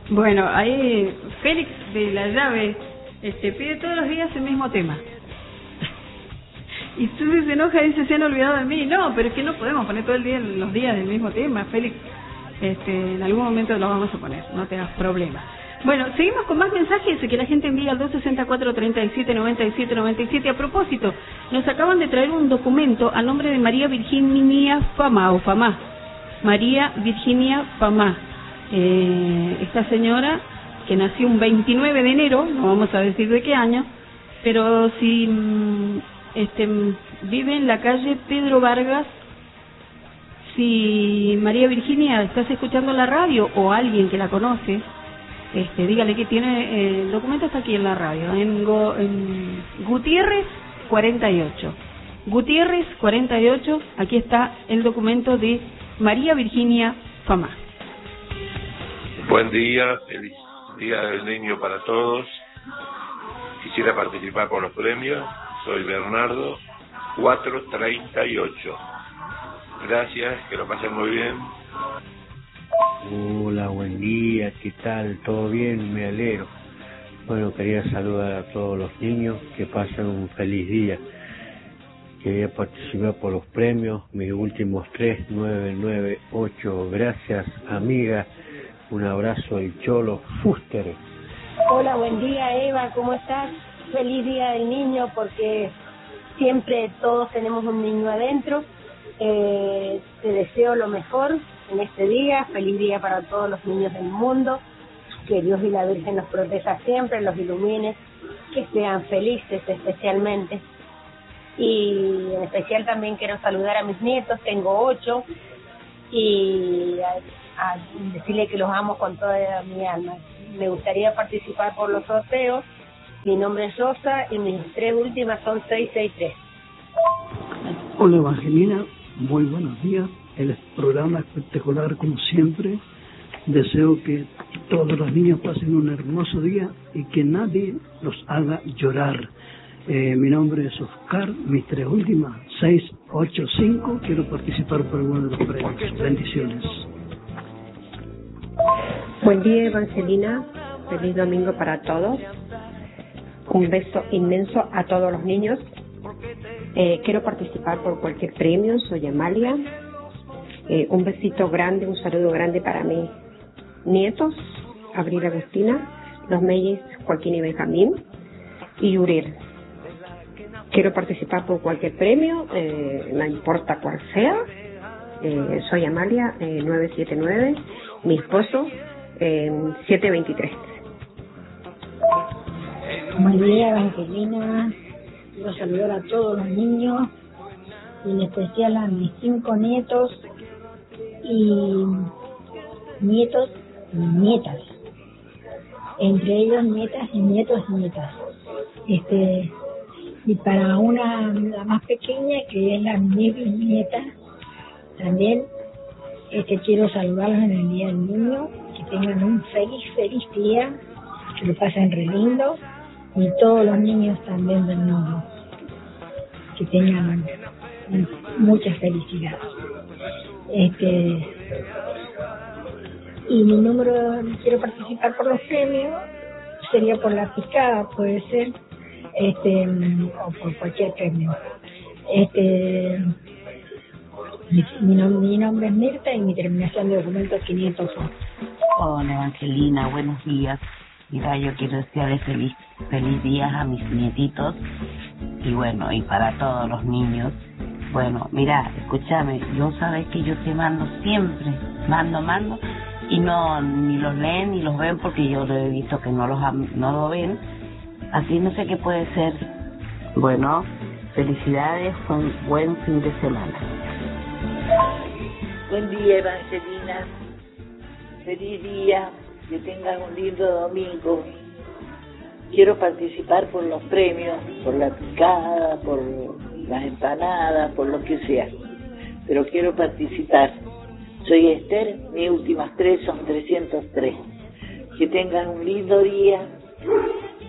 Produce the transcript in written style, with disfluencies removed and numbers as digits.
Bueno, ahí Félix de la llave pide todos los días el mismo tema. Y Susi se enoja y dice, se han olvidado de mí. No, pero es que no podemos poner todo el día los días del mismo tema, Félix. En algún momento lo vamos a poner, no te hagas problema. Bueno, seguimos con más mensajes que la gente envía al 264-37-97-97. A propósito, nos acaban de traer un documento a nombre de María Virginia Famá, o Famá. María Virginia Famá. Esta señora que nació un 29 de enero, no vamos a decir de qué año, pero si vive en la calle Pedro Vargas. Si María Virginia estás escuchando la radio o alguien que la conoce, dígale que tiene el documento, está aquí en la radio, en Gutiérrez 48. Gutiérrez 48, aquí está el documento de María Virginia Famá. Buen día, feliz Día del Niño para todos. Quisiera participar por los premios. Soy Bernardo 438. Gracias, que lo pasen muy bien. Hola, buen día, ¿qué tal? ¿Todo bien? Me alegro. Bueno, quería saludar a todos los niños, que pasen un feliz día. Quería participar por los premios, mis últimos 3998. Gracias, amiga. Un abrazo, el Cholo Fuster. Hola, buen día, Eva, ¿cómo estás? Feliz Día del Niño, porque siempre todos tenemos un niño adentro. Te deseo lo mejor en este día. Feliz día para todos los niños del mundo. Que Dios y la Virgen los proteja siempre, los ilumine, que sean felices especialmente. Y en especial también quiero saludar a mis nietos, tengo 8, y a decirle que los amo con toda mi alma. Me gustaría participar por los sorteos. Mi nombre es Rosa y mis 3 últimas son 663. Hola, Evangelina. Muy buenos días, el programa espectacular como siempre. Deseo que todos los niños pasen un hermoso día y que nadie los haga llorar. Mi nombre es Oscar, mis 3 últimas 685. Quiero participar por alguno de los premios. Bendiciones. Buen día, Evangelina. Feliz domingo para todos. Un beso inmenso a todos los niños. Quiero participar por cualquier premio. Soy Amalia. Un besito grande, un saludo grande para mis nietos, Abril, Agustina, los Meyes, Joaquín y Benjamín, y Uriel. Quiero participar por cualquier premio, no importa cuál sea. Soy Amalia, 979, mi esposo, 723. Buen día, Evangelina. Quiero saludar a todos los niños, y en especial a mis 5 nietos y nietas, entre ellos nietas y nietos y nietas. Y para la más pequeña, que es mi bisnieta, también quiero saludarlos en el Día del Niño, que tengan un feliz día, que lo pasen re lindo, y todos los niños también del mundo, que tengan mucha felicidad. Y mi número, quiero participar por los premios, sería por la picada, puede ser, o por cualquier premio. Mi nombre es Mirta y mi terminación de documento es 501. Hola, Evangelina, buenos días. Mira, yo quiero desearle feliz días a mis nietitos y bueno, y para todos los niños. Bueno, mira, escúchame, yo sabes que yo te mando siempre, mando y no ni los leen ni los ven porque yo lo he visto que no lo ven, así no sé qué puede ser. Bueno, felicidades, buen fin de semana. Buen día, Evangelina, feliz día, que tengas un lindo domingo. Quiero participar por los premios, por la picada, por las empanadas, por lo que sea, pero quiero participar. Soy Esther, mis últimas 3 son 303. Que tengan un lindo día